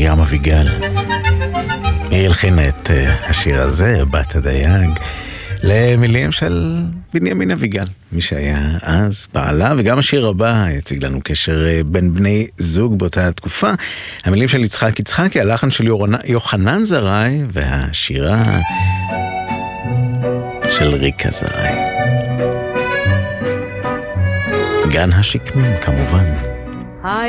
ים אביגל. היא הלחינה את השיר הזה, בת הדייג, למילים של בנימין אביגל, מי שהיה אז בעלה, וגם השיר הבא יציג לנו קשר בין בני זוג באותה תקופה. המילים של יצחק יצחקי, הלחן של יוחנן זרעי, והשירה של ריקה זרעי. גן השקמים כמובן.